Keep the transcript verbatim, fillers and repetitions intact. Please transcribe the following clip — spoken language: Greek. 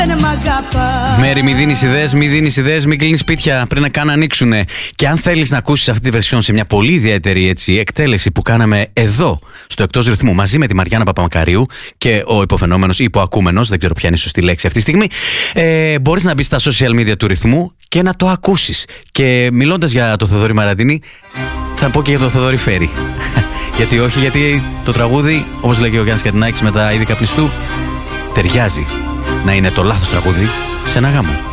Μέρη, μη δίνεις ιδέες, μη δίνεις ιδέες, μη κλείνεις σπίτια πριν να καν ανοίξουνε. Και αν θέλεις να ακούσεις αυτή τη βερσιόν σε μια πολύ ιδιαίτερη έτσι, εκτέλεση που κάναμε εδώ, στο Εκτός Ρυθμού, μαζί με τη Μαριάννα Παπαμακαρίου και ο υποφαινόμενος ή υποακούμενος, δεν ξέρω ποια είναι η σωστή λέξη αυτή τη στιγμή, ε, μπορείς να μπεις στα social media του Ρυθμού και να το ακούσεις. Και μιλώντας για το Θοδωρή Μαραντίνη, θα πω και για το Θοδωρή Φέρη. Γιατί όχι, γιατί το τραγούδι, όπως λέγει ο Γιάννης Κατινάκης με τα είδη καπνιστού, ταιριάζει να είναι το λάθος τραγούδι σε ένα γάμο.